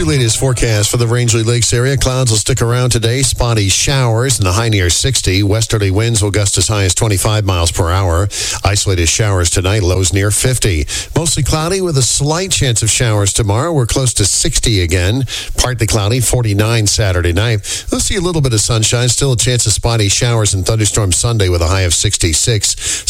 your latest forecast for the Rangeley Lakes area. Clouds will stick around today. Spotty showers and the high near 60. Westerly winds will gust as high as 25 miles per hour. Isolated showers tonight, lows near 50. Mostly cloudy with a slight chance of showers tomorrow. We're close to 60 again. Partly cloudy, 49 Saturday night. We'll see a little bit of sunshine. Still a chance of spotty showers and thunderstorms Sunday with a high of 66.